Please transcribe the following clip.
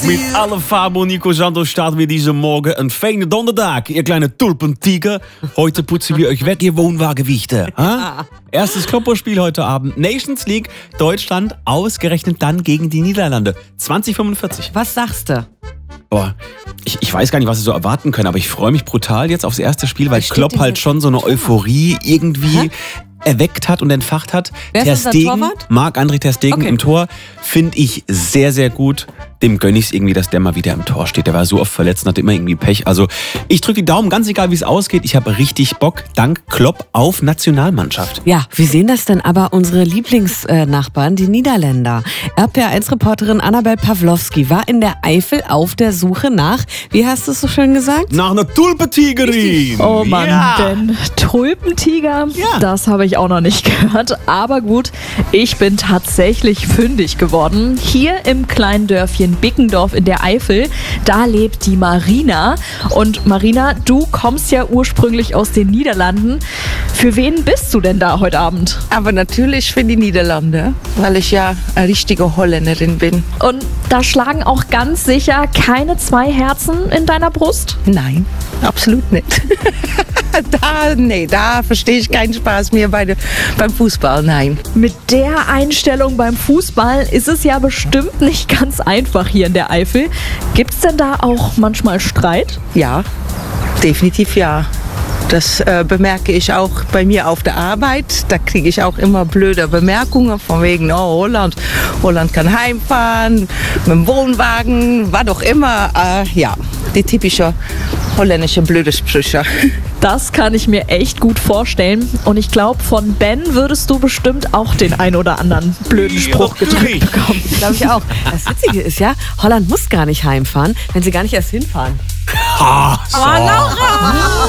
Mit alle Fabo und Nico Santos starten wir diesen Morgen ein feiner Donnerstag. Ihr kleine Tulpentiger. Heute putzen wir euch weg, ihr Wohnwagenwichte. Erstes Klopperspiel heute Abend. Nations League, Deutschland ausgerechnet dann gegen die Niederlande. 2045. Was sagst du? Boah, ich weiß gar nicht, was wir so erwarten können, aber ich freue mich brutal jetzt aufs erste Spiel, weil Klopp halt schon so eine Euphorie irgendwie erweckt hat und entfacht hat. Wer ist unser Torwart? Marc-André ter Stegen im Tor, finde ich sehr, sehr gut. Dem gönne ich es irgendwie, dass der mal wieder im Tor steht. Der war so oft verletzt und hatte immer irgendwie Pech. Also ich drücke die Daumen, ganz egal wie es ausgeht. Ich habe richtig Bock, dank Klopp, auf Nationalmannschaft. Ja, wie sehen das denn aber unsere Lieblingsnachbarn, die Niederländer? RPA1-Reporterin Annabel Pawlowski war in der Eifel auf der Suche nach, wie hast du es so schön gesagt? Nach einer Tulpentigerin. Oh Mann, Ja. denn Tulpentiger, Ja. das habe ich auch noch nicht gehört. Aber gut, ich bin tatsächlich fündig geworden. Hier im kleinen Dörfchen Bickendorf in der Eifel, da lebt die Marina. Und Marina, du kommst ja ursprünglich aus den Niederlanden. Für wen bist du denn da heute Abend? Aber natürlich für die Niederlande, weil ich ja eine richtige Holländerin bin. Und da schlagen auch ganz sicher keine zwei Herzen in deiner Brust? Nein, absolut nicht. Da verstehe ich keinen Spaß mehr beim Fußball, nein. Mit der Einstellung beim Fußball ist es ja bestimmt nicht ganz einfach hier in der Eifel. Gibt es denn da auch manchmal Streit? Ja, definitiv ja. Das bemerke ich auch bei mir auf der Arbeit. Da kriege ich auch immer blöde Bemerkungen von wegen, oh, Holland kann heimfahren, mit dem Wohnwagen, was auch immer. Ja, die typische holländische blöde Sprüche. Das kann ich mir echt gut vorstellen. Und ich glaube, von Ben würdest du bestimmt auch den ein oder anderen blöden Spruch gedrückt bekommen. Glaube ich auch. Das Witzige ist ja, Holland muss gar nicht heimfahren, wenn sie gar nicht erst hinfahren. So. Laura!